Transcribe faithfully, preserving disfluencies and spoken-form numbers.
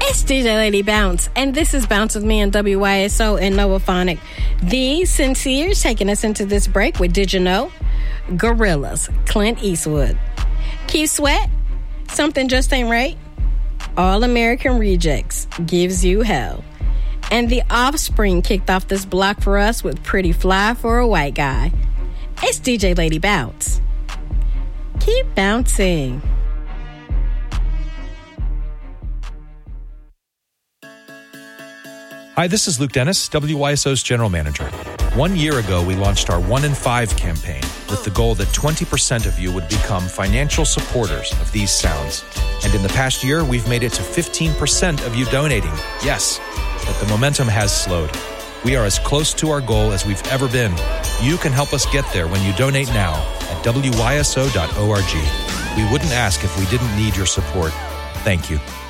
It's D J Lady Bounce, and this is Bounce with me on W Y S O and Novaphonic. The Sincere taking us into this break with Did You Know? Gorillaz, Clint Eastwood. Keith Sweat, Something Just Ain't Right. All American Rejects, Gives You Hell. And The Offspring kicked off this block for us with Pretty Fly for a White Guy. It's D J Lady Bounce. Keep bouncing. Hi, this is Luke Dennis, W Y S O's General Manager. One year ago, we launched our One in Five campaign with the goal that twenty percent of you would become financial supporters of these sounds. And in the past year, we've made it to fifteen percent of you donating. Yes, but the momentum has slowed. We are as close to our goal as we've ever been. You can help us get there when you donate now at W Y S O dot org. We wouldn't ask if we didn't need your support. Thank you.